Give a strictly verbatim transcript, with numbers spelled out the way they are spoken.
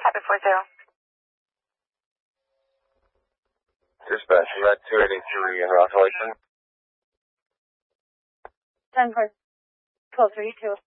Copy four zero. Dispatch, you got two eighty-three in Rockaway. ten for twelve thirty-two.